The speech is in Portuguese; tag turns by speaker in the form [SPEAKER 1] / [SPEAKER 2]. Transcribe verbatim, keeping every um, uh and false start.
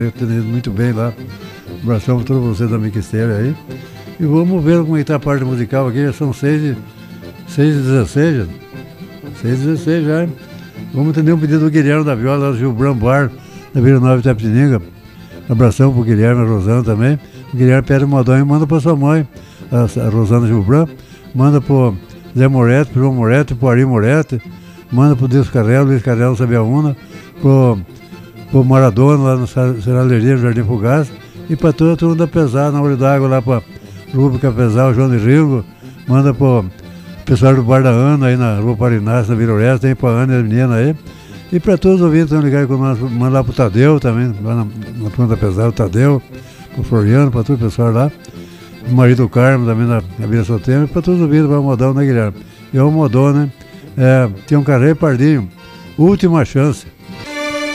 [SPEAKER 1] Eu tenho ido muito bem lá. Um abração para todos vocês da Mixtério aí. E vamos ver como está a parte musical aqui. Já são seis e dezesseis. seis e dezesseis já. Vamos atender um pedido do Guilherme da Viola, lá do Gilbrão Bar, da Vila Nova Itapetininga. Abração para o Guilherme e a Rosana também. O Guilherme pede modão e manda para sua mãe, a, a Rosana Gilbrão. Manda para o Zé Moretti, para o João Moretti, para o Ari Moretti. Manda para o Deus Carrelo, Luiz Carrelo Sabiaúna. Para o Maradona, lá no Serralheria, no Jardim Fugaz. E para toda a turma da Pesar, na Olho d'Água, lá para Rúbrica Pesar, o João de Ringo. Manda para o pessoal do Bar da Ana, aí na Rua Parinácio, na Vila Oeste. Tem para a Ana e as meninas aí. E para todos os ouvintes que estão ligados com nós, manda lá para o Tadeu também, lá na, na turma da Pesar, o Tadeu, para o Floriano, para todo o pessoal lá. O marido do Carmo também na, na Vila Sotema. E para todos os ouvintes, vai o modão, né, Guilherme? E o modão, né? É, tem um carreiro pardinho, última chance.